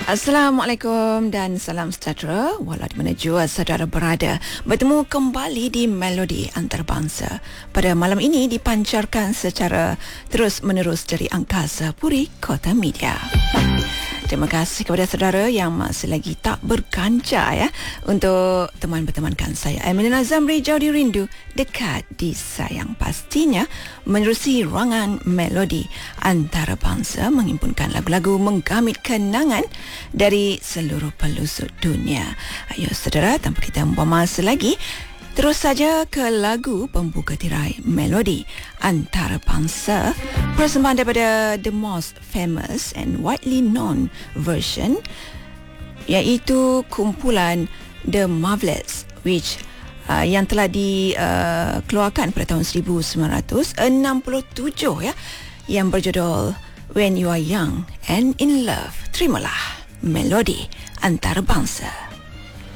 Assalamualaikum dan salam sejahtera walau di mana jua saudara berada. Bertemu kembali di Melodi Antarabangsa. Pada malam ini dipancarkan secara terus-menerus dari Angkasa Puri Kota Media. Terima kasih kepada saudara yang masih lagi tak berkancar ya untuk teman-bertemankan saya. Amelina Zamri jauh di rindu, dekat di sayang. Pastinya menerusi ruangan Melodi Antarabangsa menghimpunkan lagu-lagu menggamit kenangan dari seluruh pelosok dunia. Ayo saudara, tanpa kita membuang masa lagi, terus saja ke lagu pembuka tirai Melodi Antarabangsa, persembahan daripada the most famous and widely known version, iaitu kumpulan The Marvelettes, which yang telah dikeluarkan pada tahun 1967 ya, yang berjudul When You Are Young and in Love. Terimalah Melodi Antarabangsa.